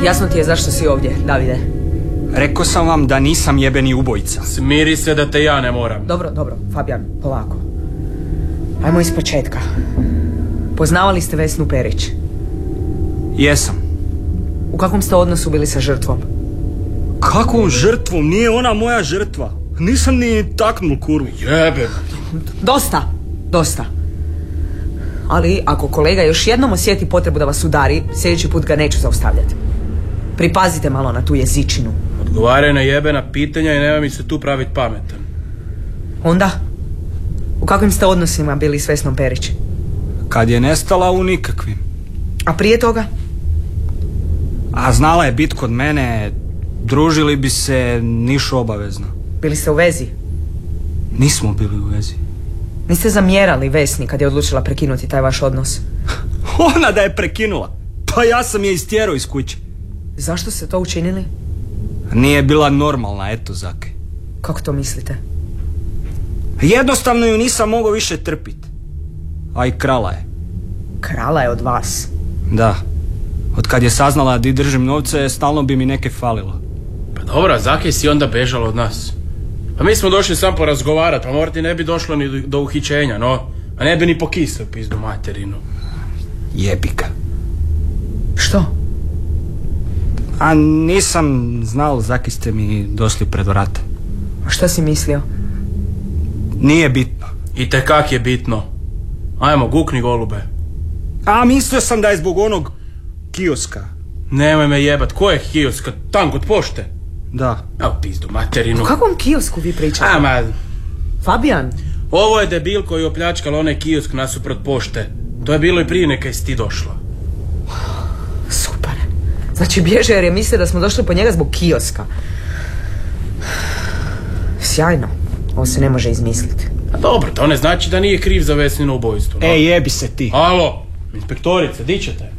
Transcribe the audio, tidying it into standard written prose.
Jasno ti je zašto si ovdje, Davide. Rekao sam vam da nisam jebeni ubojica. Smiri se da te ja ne moram. Dobro, Fabijan, polako. Ajmo iz početka. Poznavali ste Vesnu Perić? Jesam. U kakvom ste odnosu bili sa žrtvom? Kakvom žrtvom? Nije ona moja žrtva. Nisam ni taknul kurvu. Jebe. Dosta. Ali ako kolega još jednom osjeti potrebu da vas udari, sljedeći put ga neću zaustavljati. Pripazite malo na tu jezičinu. Odgovaraj na jebena pitanja i nema mi se tu praviti pametan. Onda? U kakvim ste odnosima bili s Vesnom Perić? Kad je nestala, u nikakvim. A prije toga? A znala je bit kod mene, družili bi se, nišu obavezno. Bili ste u vezi? Nismo bili u vezi. Niste zamjerali Vesni kad je odlučila prekinuti taj vaš odnos? Ona da je prekinula. Pa ja sam je istjerao iz kuće. Zašto ste to učinili? Nije bila normalna, eto Zake. Kako to mislite? Jednostavno ju nisam mogao više trpit. A i krala je. Krala je od vas? Da. Od kad je saznala di držim novce, stalno bi mi neke falilo. Pa dobro, Zake si onda bežala od nas. Pa mi smo došli sam porazgovarat, pa možda ti ne bi došlo ni do uhićenja, no. A ne bi ni pokisao pizdu materinu. Jebi ga. Što? A nisam znao, Zaki ste mi došli pred vrata. A što si mislio? Nije bitno. I tekak je bitno. Ajmo, gukni golube. A mislio sam da je zbog onog kioska. Nemoj me jebat, ko je kioska? Tam kod pošte? Da. Evo pizdu materinu. O kakvom kiosku vi pričate? Ama, Fabijan? ovo je debil koji je opljačkal onaj kiosk nasuprot pošte. To je bilo i prije neka si ti došla. Super. Znači bježe jer je mislio da smo došli po njega zbog kioska. Sjajno. Ovo se ne može izmisliti. A dobro, to ne znači da nije kriv za Vesnino ubojstvo. No? Jebi se ti. Alo, inspektorice, di ćete?